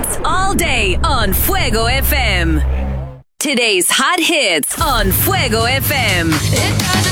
hits all day on Fuego FM. Today's hot hits on Fuego FM. It doesn't